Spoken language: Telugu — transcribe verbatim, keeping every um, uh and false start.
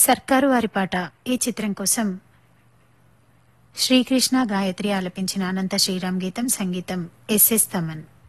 సర్కారు వారి పాట ఈ చిత్రం కోసం శ్రీకృష్ణ గాయత్రి ఆలపించిన అనంత శ్రీరామ్ గీతం సంగీతం ఎస్ఎస్ తమన్.